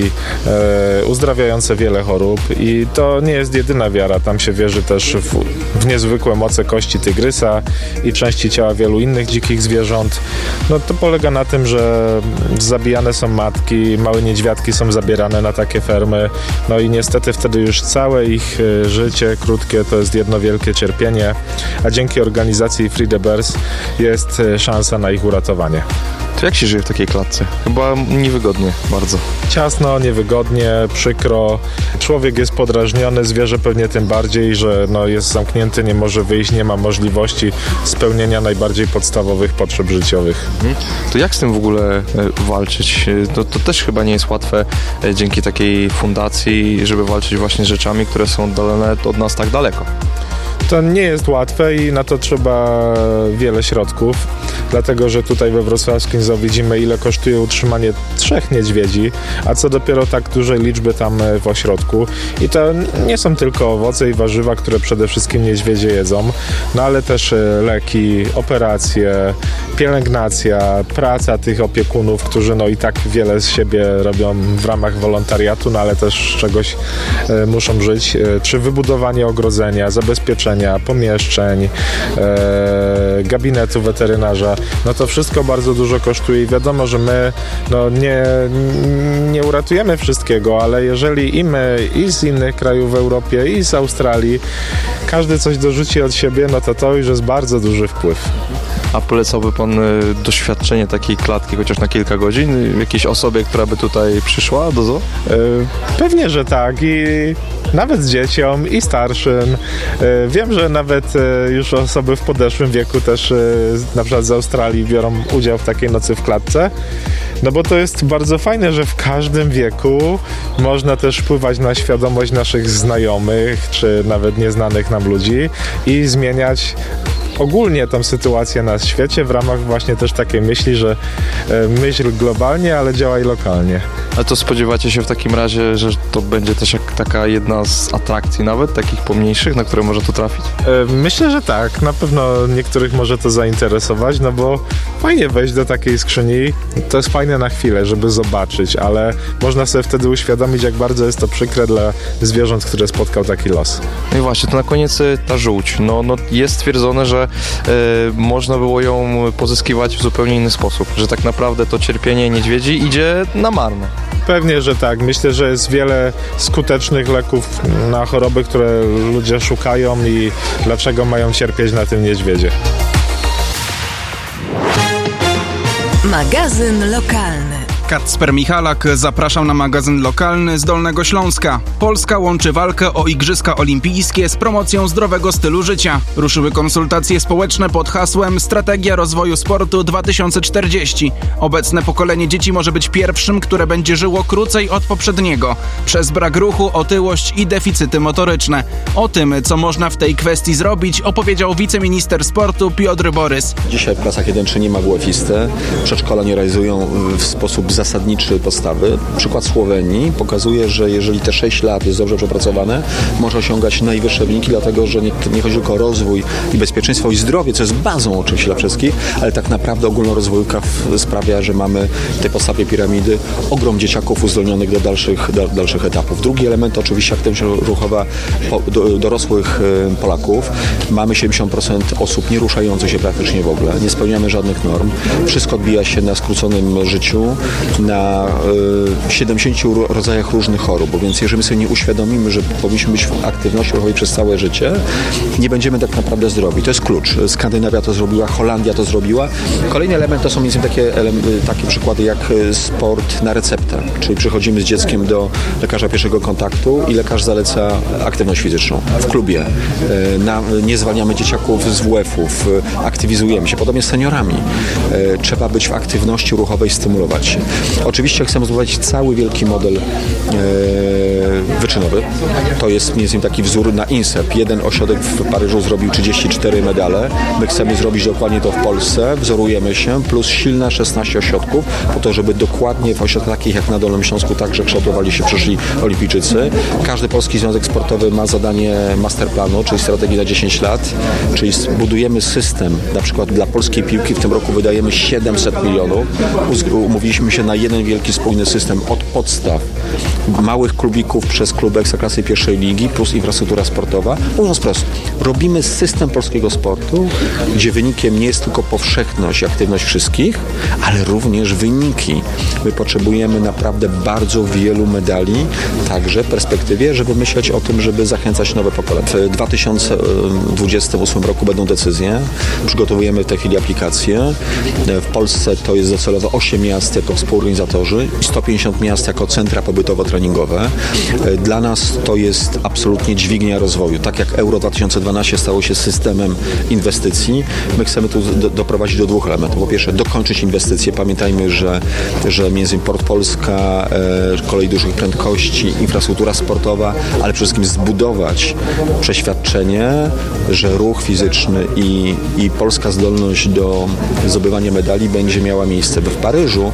y, uzdrawiające wiele chorób i to nie jest jedyna wiara. Tam się wierzy też w, w niezwykłe moce kości tygrysa i części ciała wielu innych dzikich zwierząt. No to polega na tym, że zabijane są matki, małe niedźwiadki są zabierane na takie fermy, no i niestety wtedy już całe ich życie krótkie to jest jedno wielkie cierpienie, a dzięki organizacji Free the Bears jest szansa na ich uratowanie. To jak się żyje w takiej klatce? Chyba niewygodnie bardzo. Ciasno, niewygodnie, przykro. Człowiek jest podrażniony, zwierzę pewnie tym bardziej, że no jest zamknięty, nie może wyjść, nie ma możliwości spełnienia najbardziej podstawowych potrzeb życiowych. Mhm. To jak z tym w ogóle walczyć? To, to też chyba nie jest łatwe dzięki takiej fundacji, żeby walczyć właśnie z rzeczami, które są oddalone od nas tak daleko. To nie jest łatwe i na to trzeba wiele środków, dlatego że tutaj we wrocławskim zoo widzimy, ile kosztuje utrzymanie trzech niedźwiedzi, a co dopiero tak dużej liczby tam w ośrodku. I to nie są tylko owoce i warzywa, które przede wszystkim niedźwiedzie jedzą, no ale też leki, operacje, pielęgnacja, praca tych opiekunów, którzy no i tak wiele z siebie robią w ramach wolontariatu, no ale też z czegoś muszą żyć, czy wybudowanie ogrodzenia, zabezpieczenie wyposażenia, pomieszczeń, e, gabinetu weterynarza. No to wszystko bardzo dużo kosztuje i wiadomo, że my no, nie, nie uratujemy wszystkiego, ale jeżeli i my, i z innych krajów w Europie, i z Australii, każdy coś dorzuci od siebie, no to to już jest bardzo duży wpływ. A polecałby Pan doświadczenie takiej klatki chociaż na kilka godzin? Jakiejś osobie, która by tutaj przyszła do zoo? Pewnie, że tak i nawet dzieciom i starszym. Wiem, że nawet już osoby w podeszłym wieku też na przykład z Australii biorą udział w takiej nocy w klatce. No bo to jest bardzo fajne, że w każdym wieku można też wpływać na świadomość naszych znajomych, czy nawet nieznanych nam ludzi i zmieniać ogólnie tą sytuację na świecie w ramach właśnie też takiej myśli, że myśl globalnie, ale działaj lokalnie. A to spodziewacie się w takim razie, że to będzie też jak taka jedna z atrakcji nawet, takich pomniejszych, na które może to trafić? Myślę, że tak. Na pewno niektórych może to zainteresować, no bo fajnie wejść do takiej skrzyni. To jest fajne na chwilę, żeby zobaczyć, ale można sobie wtedy uświadomić, jak bardzo jest to przykre dla zwierząt, które spotkał taki los. No i właśnie, to na koniec ta żółć. No, no jest stwierdzone, że y, można było ją pozyskiwać w zupełnie inny sposób, że tak naprawdę to cierpienie niedźwiedzi idzie na marne. Pewnie, że tak. Myślę, że jest wiele skutecznych leków na choroby, które ludzie szukają i dlaczego mają cierpieć na tym niedźwiedzie. Magazyn lokalny. Kacper Michalak zapraszał na magazyn lokalny z Dolnego Śląska. Polska łączy walkę o Igrzyska Olimpijskie z promocją zdrowego stylu życia. Ruszyły konsultacje społeczne pod hasłem Strategia rozwoju sportu dwa tysiące czterdzieści. Obecne pokolenie dzieci może być pierwszym, które będzie żyło krócej od poprzedniego. Przez brak ruchu, otyłość i deficyty motoryczne. O tym, co można w tej kwestii zrobić, opowiedział wiceminister sportu Piotr Borys. Dzisiaj w klasach jeden trzy nie ma głowifisty. Przedszkola nie realizują w sposób zasadniczy podstawy. Przykład Słowenii pokazuje, że jeżeli te sześć lat jest dobrze przepracowane, może osiągać najwyższe wyniki, dlatego że nie, nie chodzi tylko o rozwój i bezpieczeństwo i zdrowie, co jest bazą oczywiście dla wszystkich, ale tak naprawdę ogólnorozwójka sprawia, że mamy w tej podstawie piramidy ogrom dzieciaków uzdolnionych do dalszych, do, dalszych etapów. Drugi element to oczywiście aktywność ruchowa po, do, dorosłych Polaków. Mamy siedemdziesiąt procent osób nie ruszających się praktycznie w ogóle. Nie spełniamy żadnych norm. Wszystko odbija się na skróconym życiu, na y, siedemdziesięciu rodzajach różnych chorób, więc jeżeli my sobie nie uświadomimy, że powinniśmy być w aktywności ruchowej przez całe życie, nie będziemy tak naprawdę zdrowi. To jest klucz. Skandynawia to zrobiła, Holandia to zrobiła. Kolejny element to są między innymi takie, takie przykłady jak sport na receptę, czyli przychodzimy z dzieckiem do lekarza pierwszego kontaktu i lekarz zaleca aktywność fizyczną w klubie. Na, nie zwalniamy dzieciaków z W F-ów, aktywizujemy się. Podobnie z seniorami. Trzeba być w aktywności ruchowej, stymulować się. Oczywiście chcemy zbudować cały wielki model e, wyczynowy. To jest między innymi taki wzór na INSEP. Jeden ośrodek w Paryżu zrobił trzydzieści cztery medale. My chcemy zrobić dokładnie to w Polsce. Wzorujemy się, plus silne szesnaście ośrodków, po to, żeby dokładnie w ośrodkach takich jak na Dolnym Śląsku także kształtowali się przyszli olimpijczycy. Każdy polski związek sportowy ma zadanie masterplanu, czyli strategii na dziesięć lat, czyli budujemy system, na przykład dla polskiej piłki w tym roku wydajemy siedemset milionów. Umówiliśmy się na jeden wielki spójny system od podstaw małych klubików przez kluby ekstraklasy pierwszej ligi plus infrastruktura sportowa. Mówiąc prosto, robimy system polskiego sportu, gdzie wynikiem nie jest tylko powszechność i aktywność wszystkich, ale również wyniki. My potrzebujemy naprawdę bardzo wielu medali, także w perspektywie, żeby myśleć o tym, żeby zachęcać nowe pokolenia. W dwa tysiące dwudziestym ósmym roku będą decyzje. Przygotowujemy w tej chwili aplikację. W Polsce to jest docelowo osiem miast jako współorganizatorzy i sto pięćdziesiąt miast jako centra pobytowo-treningowe. Dla nas to jest absolutnie dźwignia rozwoju. Tak jak Euro dwa tysiące dwanaście stało się systemem inwestycji, my chcemy tu do, doprowadzić do dwóch elementów. Po pierwsze, dokończyć inwestycje. Pamiętajmy, że, że między innymi Port Polska, e, kolej dużych prędkości, infrastruktura sportowa, ale przede wszystkim zbudować przeświadczenie, że ruch fizyczny i, i polska zdolność do zdobywania medali będzie miała miejsce. W Paryżu czym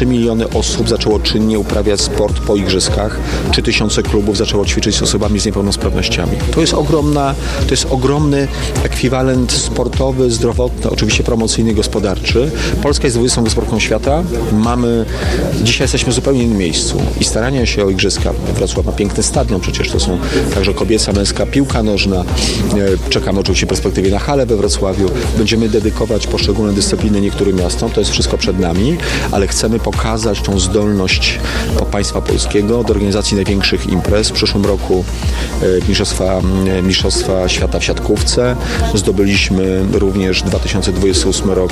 miliony osób zaczęło czynnie uprawiać sport po igrzyskach, trzy tysiące klubów zaczęło ćwiczyć z osobami z niepełnosprawnościami. To jest ogromna, to jest ogromny ekwiwalent sportowy, zdrowotny, oczywiście promocyjny, gospodarczy. Polska jest dwudziestą gospodarką świata. Mamy, dzisiaj jesteśmy w zupełnie innym miejscu i starania się o igrzyska. Wrocław ma piękny stadion, przecież to są także kobieca, męska piłka nożna. Czekamy oczywiście w perspektywie na halę we Wrocławiu. Będziemy dedykować poszczególne dyscypliny niektórym miastom. To jest wszystko przed nami, ale chcemy pokazać tą zdolność państwa polskiego do organizacji największych imprez. W przyszłym roku mistrzostwa, mistrzostwa świata w siatkówce. Zdobyliśmy również dwa tysiące dwudziesty ósmy rok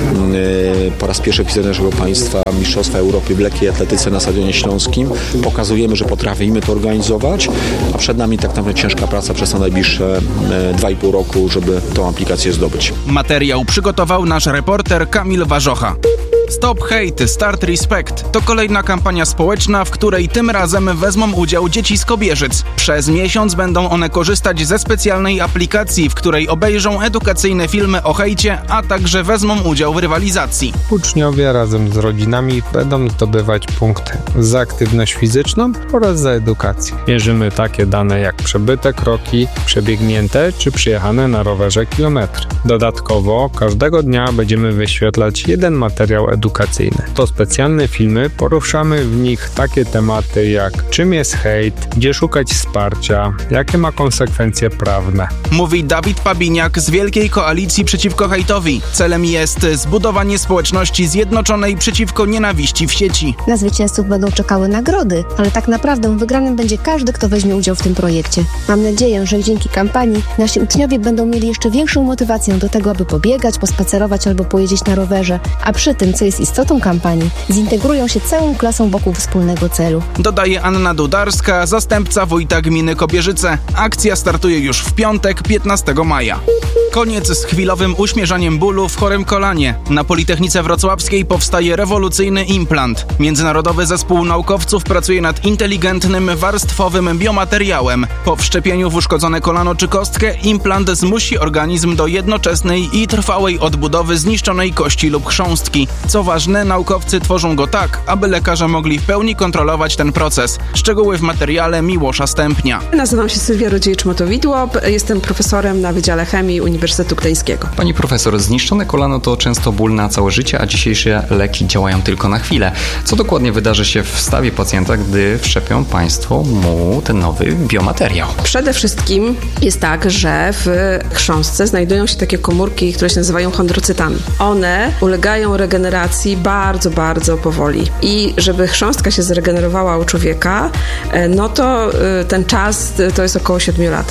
po raz pierwszy w historii naszego państwa mistrzostwa Europy w lekkiej atletyce na Stadionie Śląskim. Pokazujemy, że potrafimy to organizować, a przed nami tak naprawdę ciężka praca przez te najbliższe dwa i pół roku, żeby tą aplikację zdobyć. Materiał przygotował nasz reporter Kamil Warzocha. Stop Hate, Start Respect to kolejna kampania społeczna, w której tym razem wezmą udział dzieci z Kobierzyc. Przez miesiąc będą one korzystać ze specjalnej aplikacji, w której obejrzą edukacyjne filmy o hejcie, a także wezmą udział w rywalizacji. Uczniowie razem z rodzinami będą zdobywać punkty za aktywność fizyczną oraz za edukację. Mierzymy takie dane jak przebyte kroki, przebiegnięte czy przyjechane na rowerze kilometry. Dodatkowo każdego dnia będziemy wyświetlać jeden materiał edukacyjny. To specjalne filmy, poruszamy w nich takie tematy jak czym jest hejt, gdzie szukać wsparcia, jakie ma konsekwencje prawne. Mówi Dawid Pabiniak z Wielkiej Koalicji Przeciwko Hejtowi. Celem jest zbudowanie społeczności zjednoczonej przeciwko nienawiści w sieci. Na zwycięzców będą czekały nagrody, ale tak naprawdę wygranym będzie każdy, kto weźmie udział w tym projekcie. Mam nadzieję, że dzięki kampanii nasi uczniowie będą mieli jeszcze większą motywację do tego, aby pobiegać, pospacerować albo pojeździć na rowerze, a przy tym, co jest istotą kampanii, zintegrują się całą klasą wokół wspólnego celu. Dodaje Anna Dudarska, zastępca wójta gminy Kobierzyce. Akcja startuje już w piątek, piętnastego maja. Koniec z chwilowym uśmierzaniem bólu w chorym kolanie. Na Politechnice Wrocławskiej powstaje rewolucyjny implant. Międzynarodowy zespół naukowców pracuje nad inteligentnym, warstwowym biomateriałem. Po wszczepieniu w uszkodzone kolano czy kostkę implant zmusi organizm do jednoczesnej i trwałej odbudowy zniszczonej kości lub chrząstki. Co ważne, naukowcy tworzą go tak, aby lekarze mogli w pełni kontrolować ten proces. Szczegóły w materiale Miłosza Stępnia. Nazywam się Sylwia Rodziejewicz-Motowidło, jestem profesorem na Wydziale Chemii Uniwersytetu Gdańskiego. Pani profesor, zniszczone kolano to często ból na całe życie, a dzisiejsze leki działają tylko na chwilę. Co dokładnie wydarzy się w stawie pacjenta, gdy wszczepią Państwo mu ten nowy biomateriał? Przede wszystkim jest tak, że w chrząstce znajdują się takie komórki, które się nazywają chondrocytami. One ulegają regeneracji bardzo, bardzo powoli. I żeby chrząstka się zregenerowała u człowieka, no to ten czas to jest około siedmiu lat.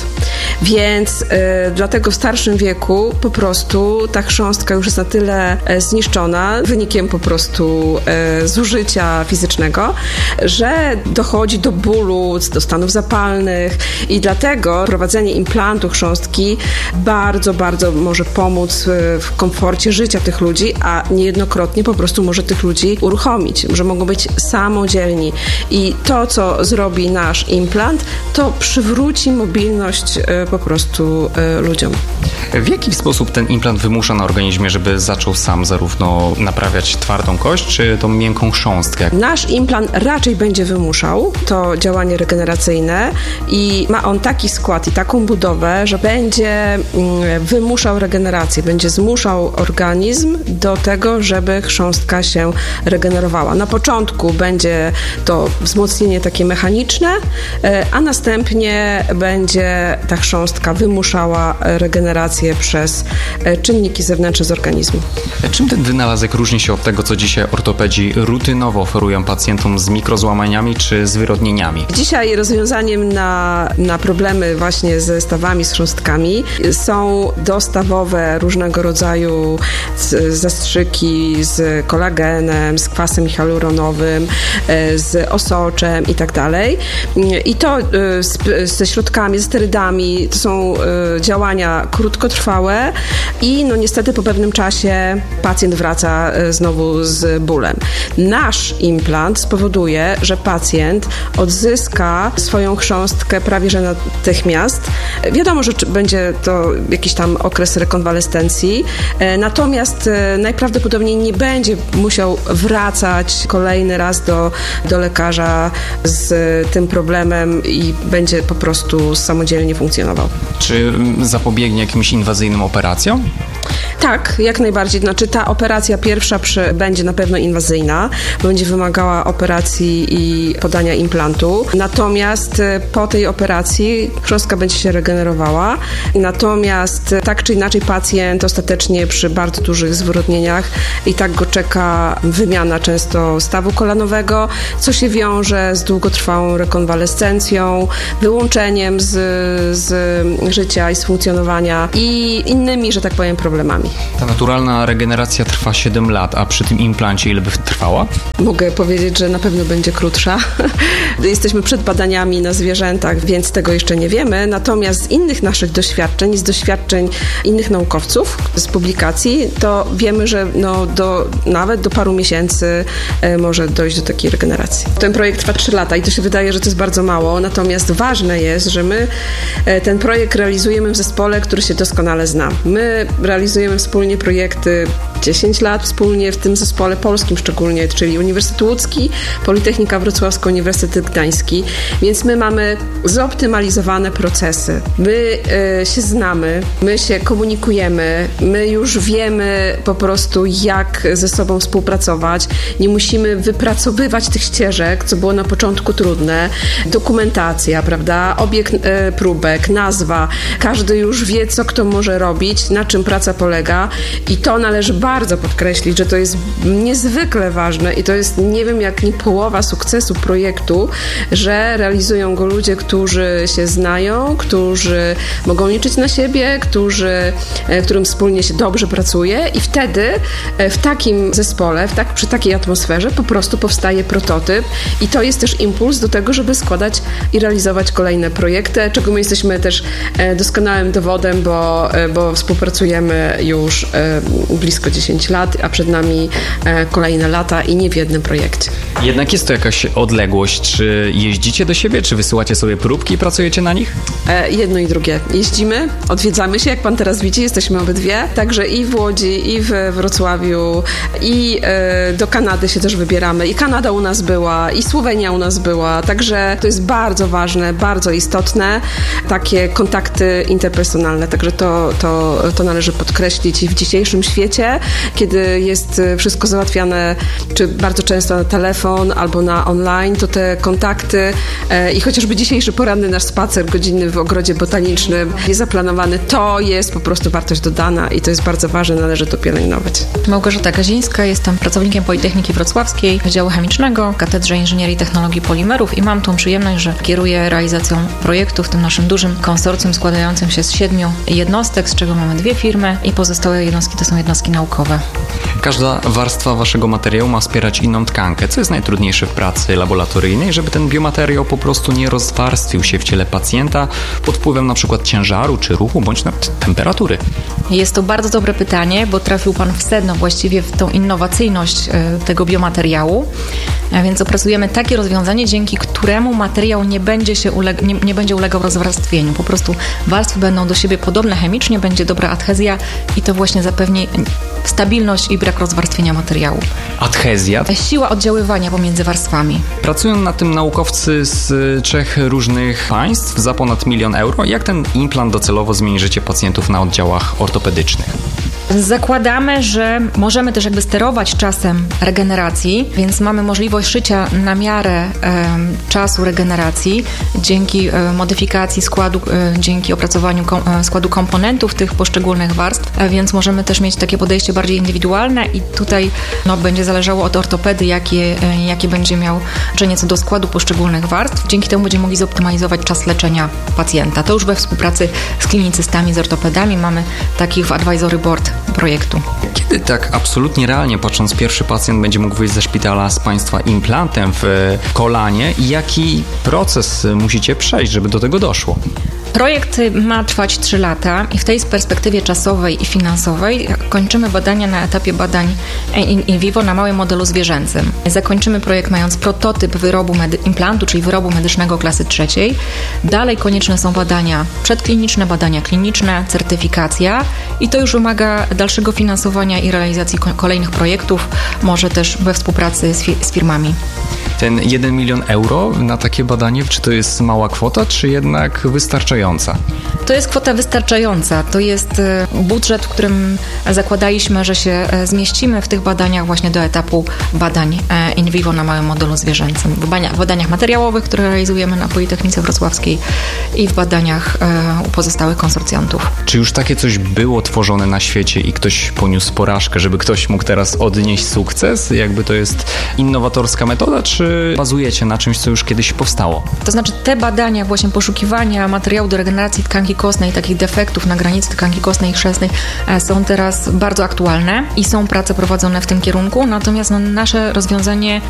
Więc y, dlatego w starszym wieku po prostu ta chrząstka już jest na tyle e, zniszczona wynikiem po prostu e, zużycia fizycznego, że dochodzi do bólu, do stanów zapalnych i dlatego prowadzenie implantu chrząstki bardzo, bardzo może pomóc w komforcie życia tych ludzi, a niejednokrotnie po prostu może tych ludzi uruchomić, że mogą być samodzielni. I to, co zrobi nasz implant, to przywróci mobilność e, po prostu e, ludziom. W jaki sposób ten implant wymusza na organizmie, żeby zaczął sam zarówno naprawiać twardą kość, czy tą miękką chrząstkę? Nasz implant raczej będzie wymuszał to działanie regeneracyjne i ma on taki skład i taką budowę, że będzie wymuszał regenerację, będzie zmuszał organizm do tego, żeby chrząstka się regenerowała. Na początku będzie to wzmocnienie takie mechaniczne, a następnie będzie ta chrząstka wymuszała regenerację przez czynniki zewnętrzne z organizmu. Czym ten wynalazek różni się od tego, co dzisiaj ortopedzi rutynowo oferują pacjentom z mikrozłamaniami czy zwyrodnieniami? Dzisiaj rozwiązaniem na, na problemy właśnie ze stawami, z chrząstkami są dostawowe różnego rodzaju zastrzyki z kolagenem, z kwasem hialuronowym, z osoczem i tak dalej. I to z, ze środkami, ze sterydami, to są działania krótkotrwałe i no niestety po pewnym czasie pacjent wraca znowu z bólem. Nasz implant spowoduje, że pacjent odzyska swoją chrząstkę prawie że natychmiast. Wiadomo, że będzie to jakiś tam okres rekonwalescencji, natomiast najprawdopodobniej nie będzie będzie musiał wracać kolejny raz do, do lekarza z tym problemem i będzie po prostu samodzielnie funkcjonował. Czy zapobiegnie jakimś inwazyjnym operacjom? Tak, jak najbardziej. Znaczy ta operacja pierwsza przy, będzie na pewno inwazyjna, będzie wymagała operacji i podania implantu. Natomiast po tej operacji chrząstka będzie się regenerowała. Natomiast tak czy inaczej pacjent ostatecznie przy bardzo dużych zwyrodnieniach i tak go czeka wymiana często stawu kolanowego, co się wiąże z długotrwałą rekonwalescencją, wyłączeniem z, z życia i z funkcjonowania i innymi, że tak powiem, problemami. Ta naturalna regeneracja trwa siedem lat, a przy tym implancie ile by trwała? Mogę powiedzieć, że na pewno będzie krótsza. Jesteśmy przed badaniami na zwierzętach, więc tego jeszcze nie wiemy. Natomiast z innych naszych doświadczeń, z doświadczeń innych naukowców, z publikacji, to wiemy, że no do, nawet do paru miesięcy e, może dojść do takiej regeneracji. Ten projekt trwa trzy lata i to się wydaje, że to jest bardzo mało. Natomiast ważne jest, że my e, ten projekt realizujemy w zespole, który się doskonale zna. My realizujemy wspólnie projekty dziesięć lat wspólnie w tym zespole polskim szczególnie, czyli Uniwersytet Łódzki, Politechnika Wrocławska, Uniwersytet Gdański, więc my mamy zoptymalizowane procesy. My y, się znamy, my się komunikujemy, my już wiemy po prostu jak ze sobą współpracować, nie musimy wypracowywać tych ścieżek, co było na początku trudne. Dokumentacja, prawda, obieg y, próbek, nazwa, każdy już wie, co kto może robić, na czym praca polega i to należy bardzo podkreślić, że to jest niezwykle ważne i to jest, nie wiem, jak nie połowa sukcesu projektu, że realizują go ludzie, którzy się znają, którzy mogą liczyć na siebie, którzy, którym wspólnie się dobrze pracuje i wtedy w takim zespole, w tak, przy takiej atmosferze po prostu powstaje prototyp i to jest też impuls do tego, żeby składać i realizować kolejne projekty, czego my jesteśmy też doskonałym dowodem, bo, bo współpracujemy już blisko dziesięć lat, a przed nami kolejne lata i nie w jednym projekcie. Jednak jest to jakaś odległość. Czy jeździcie do siebie, czy wysyłacie sobie próbki i pracujecie na nich? E, jedno i drugie. Jeździmy, odwiedzamy się, jak pan teraz widzi, jesteśmy obydwie. Także i w Łodzi, i w Wrocławiu, i e, do Kanady się też wybieramy. I Kanada u nas była, i Słowenia u nas była. Także to jest bardzo ważne, bardzo istotne, takie kontakty interpersonalne. Także to, to, to należy podkreślić i w dzisiejszym świecie, kiedy jest wszystko załatwiane, czy bardzo często na telefon albo na online, to te kontakty e, i chociażby dzisiejszy poranny nasz spacer godzinny w ogrodzie botanicznym jest zaplanowany, to jest po prostu wartość dodana i to jest bardzo ważne, należy to pielęgnować. Małgorzata Gazińska, jestem pracownikiem Politechniki Wrocławskiej, Wydziału Chemicznego, Katedrze Inżynierii i Technologii Polimerów i mam tą przyjemność, że kieruję realizacją projektu w tym naszym dużym konsorcjum składającym się z siedmiu jednostek, z czego mamy dwie firmy i pozostałe jednostki to są jednostki naukowe. Każda warstwa waszego materiału ma wspierać inną tkankę. Co jest najtrudniejsze w pracy laboratoryjnej, żeby ten biomateriał po prostu nie rozwarstwił się w ciele pacjenta pod wpływem na przykład ciężaru czy ruchu, bądź nawet temperatury? Jest to bardzo dobre pytanie, bo trafił pan w sedno właściwie w tą innowacyjność tego biomateriału, a więc opracujemy takie rozwiązanie, dzięki któremu materiał nie będzie, się uleg- nie, nie będzie ulegał rozwarstwieniu. Po prostu warstwy będą do siebie podobne chemicznie, będzie dobra adhezja i to właśnie zapewni stabilność i brak rozwarstwienia materiału. Adhezja? Siła oddziaływania pomiędzy warstwami. Pracują nad tym naukowcy z trzech różnych państw za ponad milion euro. Jak ten implant docelowo zmieni życie pacjentów na oddziałach ortopedycznych? Zakładamy, że możemy też jakby sterować czasem regeneracji, więc mamy możliwość szycia na miarę e, czasu regeneracji dzięki e, modyfikacji składu, e, dzięki opracowaniu kom, e, składu komponentów tych poszczególnych warstw, e, więc możemy też mieć takie podejście bardziej indywidualne i tutaj no, będzie zależało od ortopedy, jakie, e, jakie będzie miał żenie co do składu poszczególnych warstw. Dzięki temu będziemy mogli zoptymalizować czas leczenia pacjenta. To już we współpracy z klinicystami, z ortopedami mamy takich w advisory board projektu. Kiedy tak absolutnie realnie patrząc, pierwszy pacjent będzie mógł wyjść ze szpitala z Państwa implantem w kolanie i jaki proces musicie przejść, żeby do tego doszło? Projekt ma trwać trzy lata i w tej perspektywie czasowej i finansowej kończymy badania na etapie badań in, in vivo na małym modelu zwierzęcym. Zakończymy projekt mając prototyp wyrobu medy- implantu, czyli wyrobu medycznego klasy trzeciej. Dalej konieczne są badania przedkliniczne, badania kliniczne, certyfikacja i to już wymaga dalszego finansowania i realizacji ko- kolejnych projektów, może też we współpracy z, fi- z firmami. Ten jeden milion euro na takie badanie, czy to jest mała kwota, czy jednak wystarczająca? To jest kwota wystarczająca. To jest budżet, w którym zakładaliśmy, że się zmieścimy w tych badaniach właśnie do etapu badań in vivo na małym modelu zwierzęcym. W badaniach, w badaniach materiałowych, które realizujemy na Politechnice Wrocławskiej i w badaniach u pozostałych konsorcjantów. Czy już takie coś było tworzone na świecie i ktoś poniósł porażkę, żeby ktoś mógł teraz odnieść sukces? Jakby to jest innowatorska metoda, czy bazujecie na czymś, co już kiedyś powstało? To znaczy te badania, właśnie poszukiwania materiału do regeneracji tkanki kostnej, takich defektów na granicy tkanki kostnej i chrzestnej są teraz bardzo aktualne i są prace prowadzone w tym kierunku, natomiast no, nasze rozwiązanie